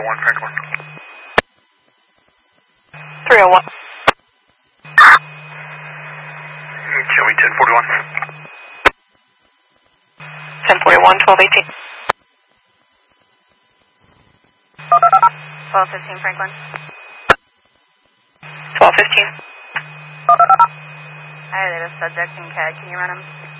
301 Franklin. 301. Show me 1041. 1041, 1218. 1215 Franklin. 1215. I have a subject in CAD. Can you run him?